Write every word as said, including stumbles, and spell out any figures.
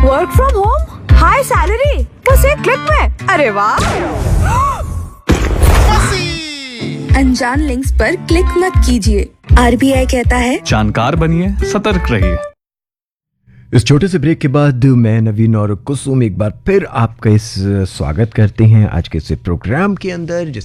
Work from home, high salary, बस एक click में। अरे वाह! अनजान लिंक्स पर क्लिक मत कीजिए। आरबीआई कहता है जानकार बनिए, सतर्क रहिए। इस छोटे से ब्रेक के बाद मैं नवीन और कुसुम एक बार फिर आपका इस स्वागत करते हैं आज के इस प्रोग्राम के अंदर।